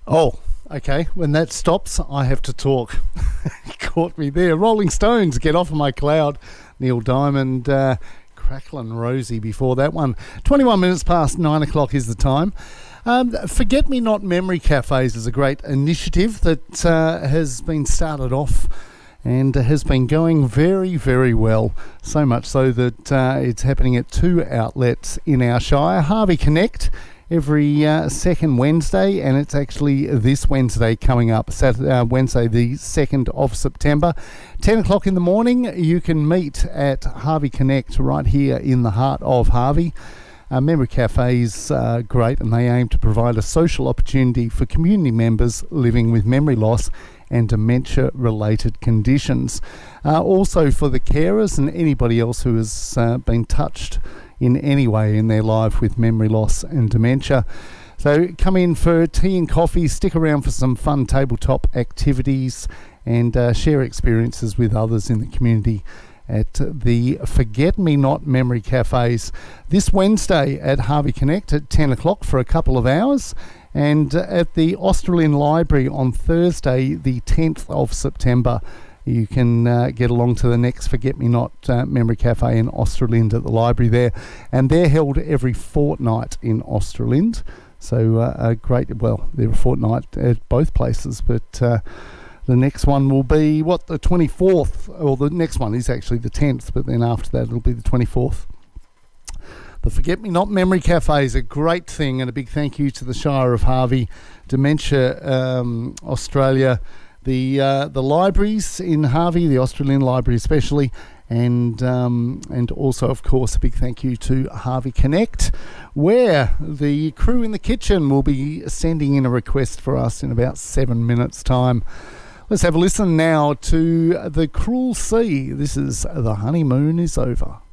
Oh, okay. When that stops, I have to talk. Caught me there. Rolling Stones, Get Off of My Cloud. Neil Diamond, Cracklin' Rosie before that one. 21 minutes past 9 o'clock is the time. Forget Me Not Memory Cafes is a great initiative that has been started off and has been going very, very well. So much so that it's happening at two outlets in our shire. Harvey Connect every second Wednesday, and it's actually this Wednesday coming up, Wednesday the 2nd of September. 10 o'clock in the morning, you can meet at Harvey Connect right here in the heart of Harvey. Memory Cafes are great, and they aim to provide a social opportunity for community members living with memory loss and dementia-related conditions. Also for the carers and anybody else who has been touched in any way in their life with memory loss and dementia. So come in for tea and coffee, stick around for some fun tabletop activities, and share experiences with others in the community at the Forget Me Not Memory Cafes this Wednesday at Harvey Connect at 10 o'clock for a couple of hours, and at the Australind Library on Thursday the 10th of September. You can get along to the next Forget Me Not Memory Cafe in Australind at the library there, and they're held every fortnight in Australind. So they're a fortnight at both places, but the next one will be, the 24th, or the next one is actually the 10th, but then after that it'll be the 24th. The Forget Me Not Memory Cafe is a great thing, and a big thank you to the Shire of Harvey, Dementia Australia, the libraries in Harvey, the Australind Library especially, and also, of course, a big thank you to Harvey Connect, where the crew in the kitchen will be sending in a request for us in about 7 minutes' time. Let's have a listen now to The Cruel Sea. This is The Honeymoon Is Over.